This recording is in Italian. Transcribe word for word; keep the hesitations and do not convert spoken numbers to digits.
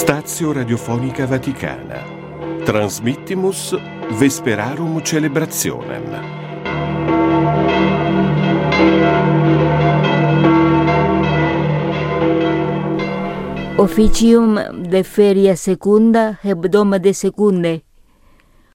Stazio Radiofonica Vaticana. Transmittimus Vesperarum Celebrationem. Officium de feria secunda hebdomade secunde